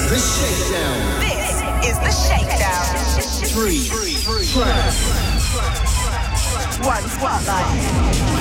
The Shakedown. This is The Shakedown. Three tracks. One spotlight.